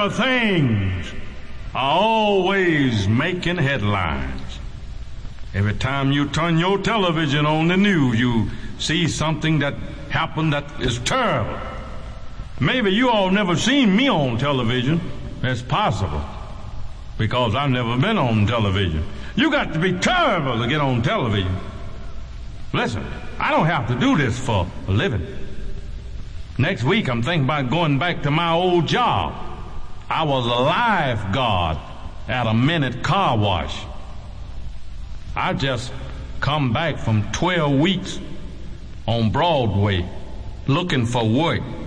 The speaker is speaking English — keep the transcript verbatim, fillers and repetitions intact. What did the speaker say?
Terrible things are always making headlines. Every time you turn your television on the news, you see something that happened that is terrible. Maybe you all never seen me on television. That's possible, because I've never been on television. You got to be terrible to get on television. Listen, I don't have to do this for a living. Next week, I'm thinking about going back to my old job. I was a lifeguard at a Minute Car Wash. I just come back from twelve weeks on Broadway looking for work.